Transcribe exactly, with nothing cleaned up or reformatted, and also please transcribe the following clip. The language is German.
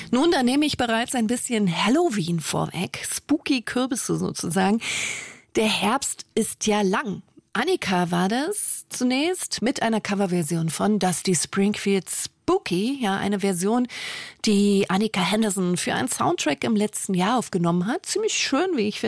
Nun, da nehme ich bereits ein bisschen Halloween vorweg, spooky Kürbisse sozusagen. Der Herbst ist ja lang. Annika war das zunächst mit einer Coverversion von Dusty Springfields Spooky, ja, eine Version, die Annika Henderson für einen Soundtrack im letzten Jahr aufgenommen hat. Ziemlich schön, wie ich finde.